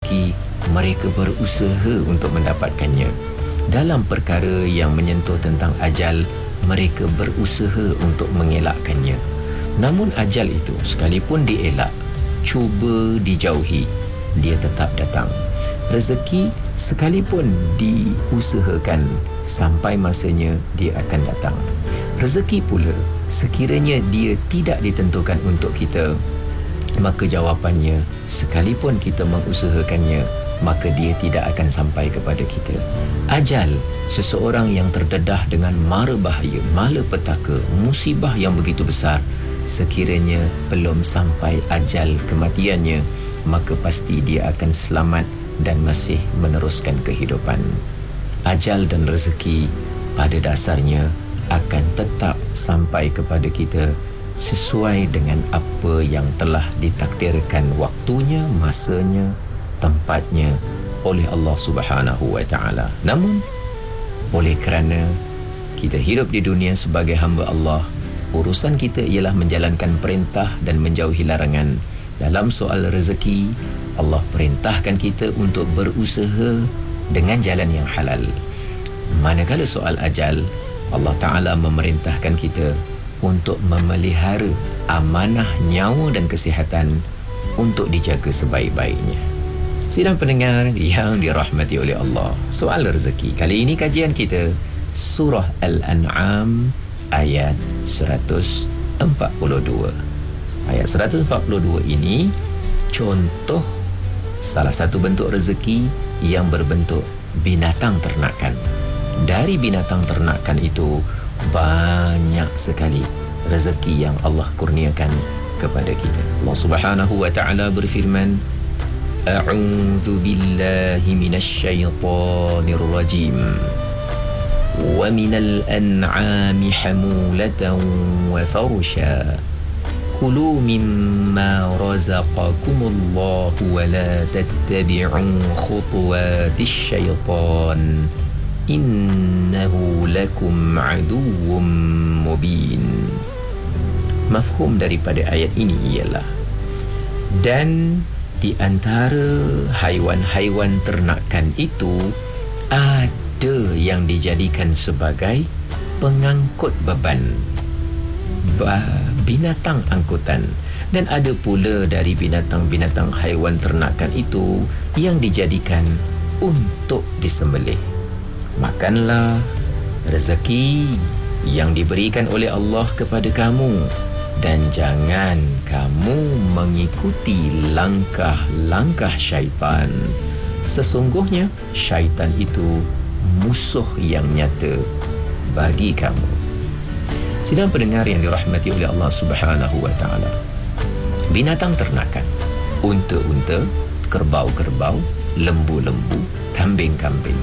rezeki, mereka berusaha untuk mendapatkannya. Dalam perkara yang menyentuh tentang ajal, mereka berusaha untuk mengelakkannya. Namun ajal itu sekalipun dielak, cuba dijauhi, dia tetap datang. Rezeki sekalipun diusahakan, sampai masanya dia akan datang. Rezeki pula, sekiranya dia tidak ditentukan untuk kita, maka jawapannya, sekalipun kita mengusahakannya, maka dia tidak akan sampai kepada kita. Ajal, seseorang yang terdedah dengan mara bahaya, malapetaka, musibah yang begitu besar, sekiranya belum sampai ajal kematiannya, maka pasti dia akan selamat dan masih meneruskan kehidupan. Ajal dan rezeki pada dasarnya akan tetap sampai kepada kita sesuai dengan apa yang telah ditakdirkan waktunya, masanya, tempatnya oleh Allah Subhanahu wa taala. Namun oleh kerana kita hidup di dunia sebagai hamba Allah, urusan kita ialah menjalankan perintah dan menjauhi larangan. Dalam soal rezeki, Allah perintahkan kita untuk berusaha dengan jalan yang halal. Manakala soal ajal, Allah Ta'ala memerintahkan kita untuk memelihara amanah nyawa dan kesihatan untuk dijaga sebaik-baiknya. Sidang pendengar yang dirahmati oleh Allah, soal rezeki. Kali ini kajian kita Surah Al-An'am ayat 142. Ayat 142 ini contoh salah satu bentuk rezeki yang berbentuk binatang ternakan. Dari binatang ternakan itu banyak sekali rezeki yang Allah kurniakan kepada kita. Allah Subhanahu wa taala berfirman, A'udzu billahi minasy syaithanir rajim. Wa minal an'ami hamulatan wa farsha. Kulu mimma razaqakumullahu wa la tattabi'u khutuwatis syaitan. Innahu lakum aduwwum mubin. Mafhum daripada ayat ini ialah, dan di antara haiwan-haiwan ternakan itu ada yang dijadikan sebagai pengangkut beban, binatang angkutan, dan ada pula dari binatang-binatang haiwan ternakan itu yang dijadikan untuk disembelih. Makanlah rezeki yang diberikan oleh Allah kepada kamu, dan jangan kamu mengikuti langkah-langkah syaitan. Sesungguhnya syaitan itu musuh yang nyata bagi kamu. Sidang pendengar yang dirahmati oleh Allah Subhanahu wa taala, binatang ternakan, unta-unta, kerbau-kerbau, lembu-lembu, kambing-kambing.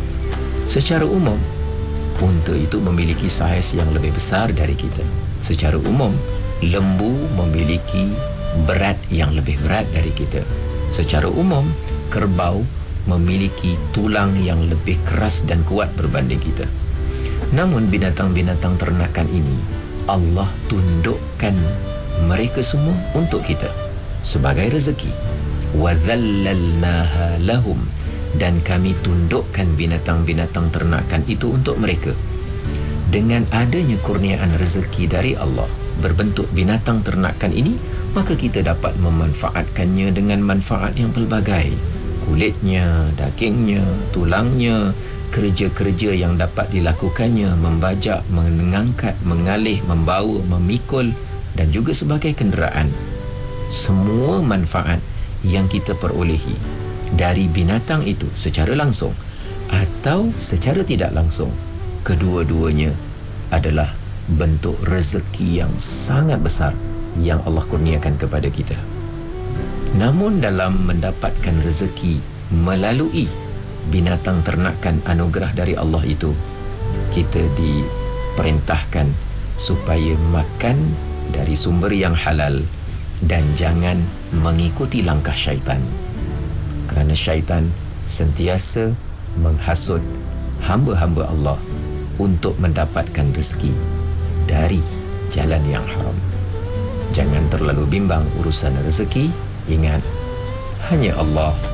Secara umum, unta itu memiliki saiz yang lebih besar dari kita. Secara umum, lembu memiliki berat yang lebih berat dari kita. Secara umum, kerbau memiliki tulang yang lebih keras dan kuat berbanding kita. Namun binatang-binatang ternakan ini, Allah tundukkan mereka semua untuk kita sebagai rezeki. Wa dzallalnaha lahum, dan kami tundukkan binatang-binatang ternakan itu untuk mereka. Dengan adanya kurniaan rezeki dari Allah berbentuk binatang ternakan ini, maka kita dapat memanfaatkannya dengan manfaat yang pelbagai. Kulitnya, dagingnya, tulangnya, kerja-kerja yang dapat dilakukannya, membajak, mengangkat, mengalih, membawa, memikul, dan juga sebagai kenderaan. Semua manfaat yang kita perolehi dari binatang itu secara langsung atau secara tidak langsung, kedua-duanya adalah bentuk rezeki yang sangat besar yang Allah kurniakan kepada kita. Namun dalam mendapatkan rezeki melalui binatang ternakan anugerah dari Allah itu, kita diperintahkan supaya makan dari sumber yang halal dan jangan mengikuti langkah syaitan. Kerana syaitan sentiasa menghasut hamba-hamba Allah untuk mendapatkan rezeki dari jalan yang haram. Jangan terlalu bimbang urusan rezeki. Ingat, hanya Allah